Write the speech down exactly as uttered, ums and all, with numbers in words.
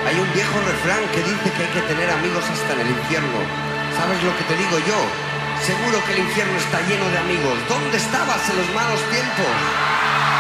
Hay un viejo refrán que dice que hay que tener amigos hasta en el infierno. ¿Sabes lo que te digo yo? Seguro que el infierno está lleno de amigos. ¿Dónde estabas en los malos tiempos?